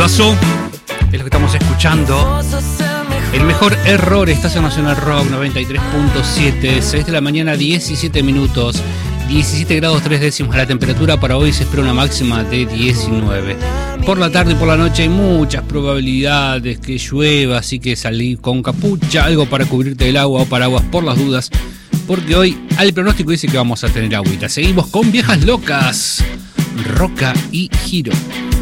Temazo es lo que estamos escuchando. El mejor error, Estación Nacional Rock 93.7, 6 de la mañana, 17 minutos, 17 grados 3 décimos la temperatura. Para hoy se espera una máxima de 19. Por la tarde y por la noche hay muchas probabilidades que llueva, así que salí con capucha, algo para cubrirte del agua o paraguas por las dudas, porque hoy al pronóstico dice que vamos a tener agüita. Seguimos con Viejas Locas, Roca y Giro.